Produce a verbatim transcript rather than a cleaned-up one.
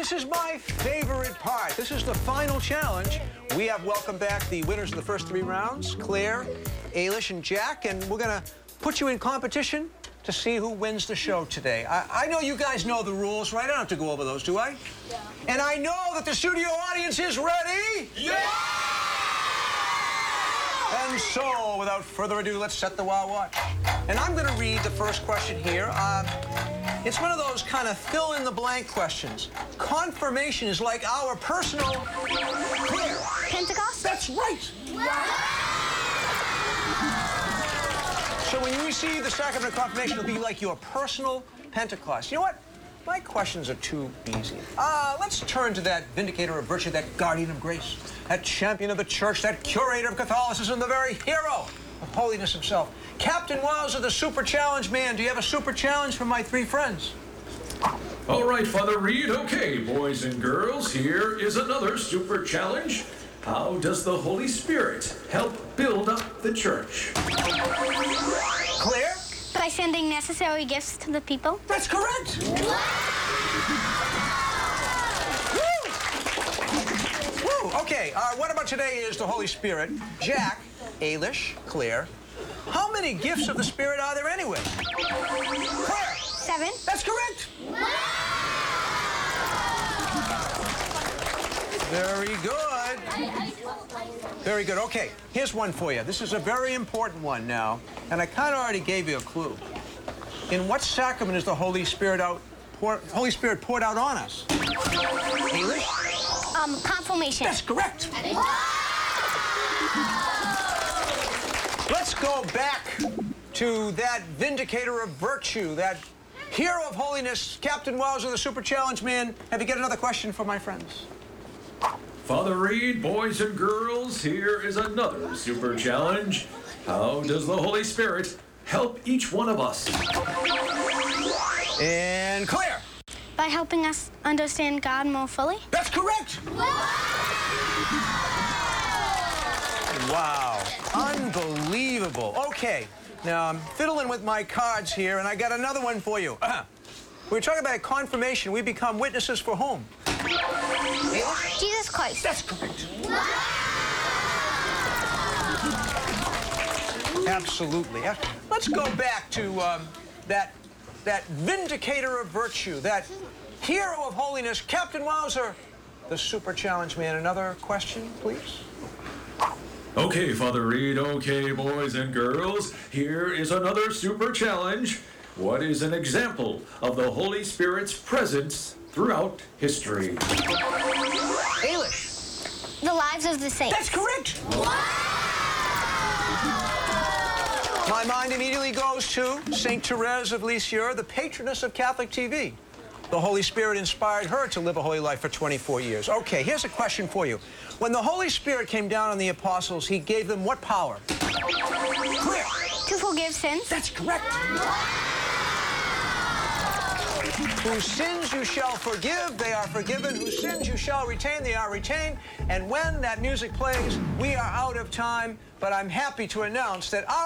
this is my favorite part. This is the final challenge. We have welcomed back the winners of the first three rounds, Claire, Ailish, and Jack, and we're gonna put you in competition to see who wins the show today. I, I know you guys know the rules, right? I don't have to go over those, do I? Yeah. And I know that the studio audience is ready. Yeah! And so, without further ado, let's set the Wow Watch. And I'm going to read the first question here. Um, it's one of those kind of fill-in-the-blank questions. Confirmation is like our personal... Claire. Pentecost? That's right. So when you receive the sacrament of confirmation, it'll be like your personal Pentecost. You know what? My questions are too easy. Uh, let's turn to that vindicator of virtue, that guardian of grace, that champion of the church, that curator of Catholicism, the very hero of holiness himself. Captain Wowzer, the super challenge man. Do you have a super challenge for my three friends? All right, Father Reed. Okay, boys and girls, here is another super challenge. How does the Holy Spirit help build up the church? Claire? By sending necessary gifts to the people. That's correct. Woo! Woo! Okay, uh, what about today is the Holy Spirit? Jack, Ailish, Claire. How many gifts of the Spirit are there anyway? Claire? Seven. That's correct. Very good. Very good. Okay, here's one for you. This is a very important one now, and I kind of already gave you a clue. In what sacrament is the Holy Spirit out, pour, Holy Spirit poured out on us? Ailish? Um, confirmation. That's correct. Let's go back to that vindicator of virtue, that hero of holiness, Captain Wowzer, the super challenge man. Have you got another question for my friends? Father Reed, boys and girls, here is another super challenge. How does the Holy Spirit help each one of us? And Claire? By helping us understand God more fully. That's correct. Wow, unbelievable. Okay, now I'm fiddling with my cards here, and I got another one for you. We're talking about confirmation. We become witnesses for whom? Jesus Christ. That's correct. Absolutely. Let's go back to um, that, that vindicator of virtue, that hero of holiness, Captain Wowzer, the super challenge man. Another question, please? Okay, Father Reed. Okay, boys and girls, here is another super challenge. What is an example of the Holy Spirit's presence throughout history? Ailish. The lives of the saints. That's correct. My mind immediately goes to Saint Therese of Lisieux, the patroness of Catholic T V. The Holy Spirit inspired her to live a holy life for twenty-four years. Okay, here's a question for you. When the Holy Spirit came down on the apostles, he gave them what power? Clear. To forgive sins. That's correct. Whose sins you shall forgive, they are forgiven. Whose sins you shall retain, they are retained. And when that music plays, we are out of time, but I'm happy to announce that our